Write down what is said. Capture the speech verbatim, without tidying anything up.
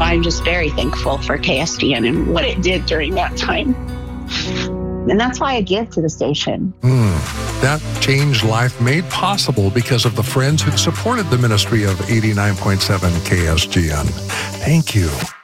I'm just very thankful for K S G N and what it did during that time. And that's why I give to the station. Mm, that changed life made possible because of the friends who supported the ministry of eighty-nine point seven K S G N. Thank you.